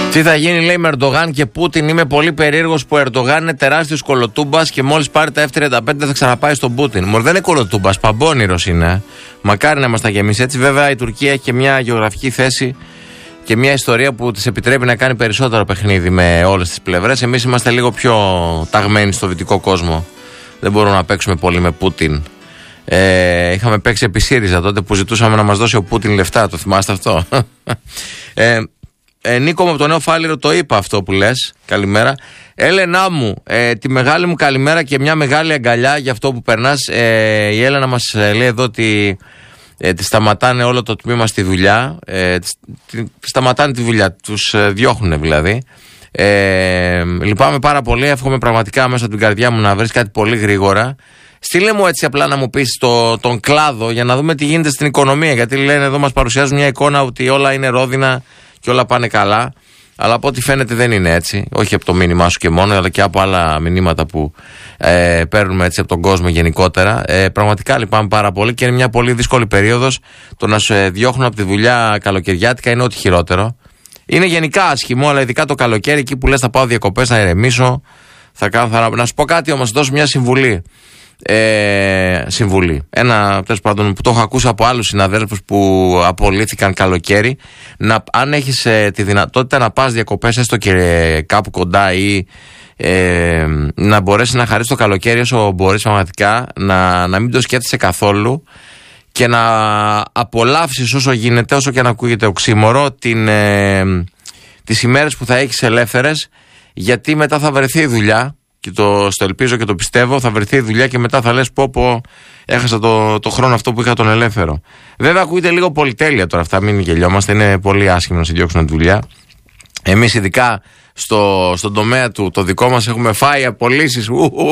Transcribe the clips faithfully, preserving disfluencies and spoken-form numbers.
Τι θα γίνει, λέει, με Ερντογάν και Πούτιν? Είμαι πολύ περίεργος που ο Ερντογάν είναι τεράστιος κολοτούμπας και μόλις πάρει τα εφ τριάντα πέντε θα ξαναπάει στον Πούτιν. Μωρ, δεν είναι κολοτούμπας, παμπώνυρος είναι. Μακάρι να μας τα γεμίσει έτσι. Βέβαια, η Τουρκία έχει και μια γεωγραφική θέση και μια ιστορία που της επιτρέπει να κάνει περισσότερο παιχνίδι με όλες τις πλευρές. Εμείς είμαστε λίγο πιο ταγμένοι στο δυτικό κόσμο. Δεν μπορούμε να παίξουμε πολύ με Πούτιν. Ε, είχαμε παίξει επί ΣΥΡΙΖΑ τότε που ζητούσαμε να μας δώσει ο Πούτιν λεφτά. Το θυμάστε αυτό? ε, ε, Νίκο μου από το Νέο Φάληρο, το είπα αυτό που λες. Καλημέρα. Έλενά μου, ε, τη μεγάλη μου καλημέρα και μια μεγάλη αγκαλιά για αυτό που περνάς. Ε, η Έλενα μας ε, λέει εδώ ότι ε, τη σταματάνε όλο το τμήμα στη δουλειά. Ε, τη, σταματάνε τη δουλειά, τους ε, διώχνουν δηλαδή. Ε, λυπάμαι πάρα πολύ. Εύχομαι πραγματικά μέσα από την καρδιά μου να βρεις κάτι πολύ γρήγορα. Στείλε μου έτσι απλά να μου πεις το, τον κλάδο για να δούμε τι γίνεται στην οικονομία. Γιατί λένε εδώ, μας παρουσιάζουν μια εικόνα ότι όλα είναι ρόδινα και όλα πάνε καλά. Αλλά από ό,τι φαίνεται δεν είναι έτσι. Όχι από το μήνυμά σου και μόνο, αλλά και από άλλα μηνύματα που ε, παίρνουμε έτσι από τον κόσμο γενικότερα. Ε, πραγματικά λυπάμαι πάρα πολύ και είναι μια πολύ δύσκολη περίοδος. Το να σε διώχνουν από τη δουλειά καλοκαιριάτικα είναι ό,τι χειρότερο. Είναι γενικά άσχημο, αλλά ειδικά το καλοκαίρι, εκεί που λες θα πάω διακοπές, θα ηρεμήσω. Θα κάνω, θα... Να σου πω κάτι όμως, θα δώσω μια συμβουλή. Ε, συμβουλή. Ένα τέλος πάντων που το έχω ακούσει από άλλους συναδέλφους που απολύθηκαν καλοκαίρι. Να, αν έχεις ε, τη δυνατότητα να πας διακοπές, έστω και ε, κάπου κοντά ή ε, να μπορέσεις να χαρίσεις το καλοκαίρι όσο μπορείς πραγματικά, να, να μην το σκέφτεσαι καθόλου και να απολαύσεις όσο γίνεται, όσο και να ακούγεται οξύμορο, την, ε, τις ημέρες που θα έχεις ελεύθερες, γιατί μετά θα βρεθεί η δουλειά. Και το στο ελπίζω και το πιστεύω, θα βρεθεί η δουλειά και μετά θα λες πω πω έχασα το, το χρόνο αυτό που είχα τον ελεύθερο. Βέβαια ακούγεται λίγο πολυτέλεια τώρα αυτά, μην γελιόμαστε, είναι πολύ άσχημο να σε διώξουν τη δουλειά. Εμείς ειδικά στο, στον τομέα του το δικό μας έχουμε φάει απολύσεις.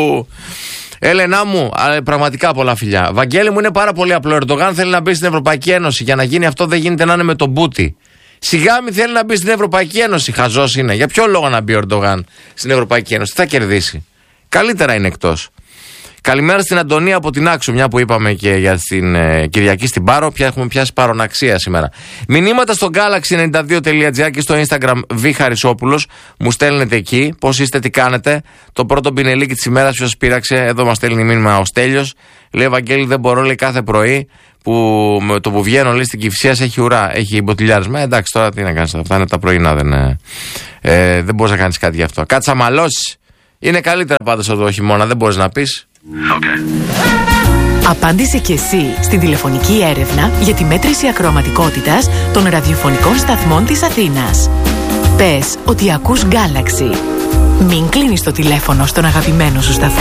Έλενά μου, πραγματικά πολλά φιλιά. Βαγγέλη μου, είναι πάρα πολύ απλό. Ο Ερντογάν θέλει να μπει στην Ευρωπαϊκή Ένωση. Για να γίνει αυτό δεν γίνεται να είναι με τον Μπούτι. Σιγά μη θέλει να μπει στην Ευρωπαϊκή Ένωση. Χαζός είναι. Για ποιο λόγο να μπει ο Ερντογάν στην Ευρωπαϊκή Ένωση? Τι θα κερδίσει? Καλύτερα είναι εκτός. Καλημέρα στην Αντωνία από την Άξο, μια που είπαμε και για την ε, Κυριακή στην Πάρο. Πια έχουμε πιάσει παροναξία σήμερα. Μηνύματα στο Galaxy ενενήντα δύο τελεία τζι άρ και στο Instagram Β Χαρισόπουλος. Μου στέλνετε εκεί πώς είστε, τι κάνετε. Το πρώτο πινελίκι της ημέρας που σας πείραξε. Εδώ μας στέλνει μήνυμα ο Στέλιος. Λέει, Βαγγέλη, δεν μπορώ, λέει, κάθε πρωί που με το που βγαίνω, λέει, στην Κυφσίας έχει ουρά, έχει μποτιλιάρισμα. Ε, εντάξει, τώρα τι να κάνεις, αυτά είναι τα πρωινά, δεν, ε, ε, δεν μπορείς να κάνεις κάτι γι' αυτό. Κάτσα μαλώσεις. Είναι καλύτερα πάντως εδώ το χειμώνα, δεν μπορείς να πεις. Okay. Απάντησε και εσύ στην τηλεφωνική έρευνα για τη μέτρηση ακροαματικότητας των ραδιοφωνικών σταθμών της Αθήνας. Πες ότι ακούς Galaxy. Μην κλείνεις το τηλέφωνο στον αγαπημένο σου σταθμό.